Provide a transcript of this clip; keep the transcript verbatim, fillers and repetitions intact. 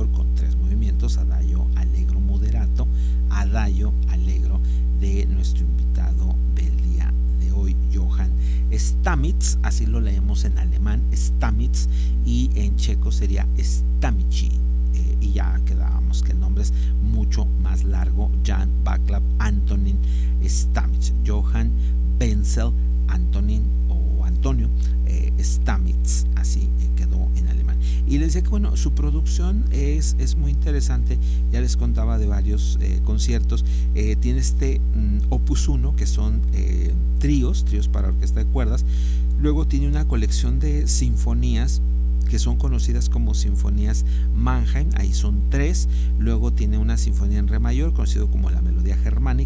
mayor con tres movimientos, adagio, allegro, moderato, adagio, allegro, de nuestro invitado del día de hoy, Johann Stamitz. Así lo leemos en alemán, Stamitz, y en checo sería Stamici. Eh, y ya quedábamos que el nombre es mucho más largo: Jan Vaclav Antonin Stamitz, Johann Wenzel Antonin o Antonio eh, Stamitz, así eh, quedó en alemán. Y les decía que bueno, su producción es, es muy interesante. Ya les contaba de varios eh, conciertos. Eh, tiene este mm, opus uno, que son eh, tríos, tríos para orquesta de cuerdas. Luego tiene una colección de sinfonías que son conocidas como sinfonías Mannheim, ahí son tres. Luego tiene una sinfonía en re mayor, conocido como la melodía germánica.